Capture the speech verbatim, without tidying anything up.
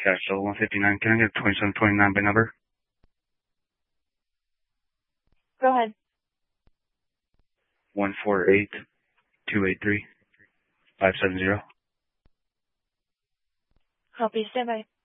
Castle one fifty-nine. Can I get twenty-seven twenty-nine by number? Go ahead. one four eight two eight three five seven zero. Copy. Stand by.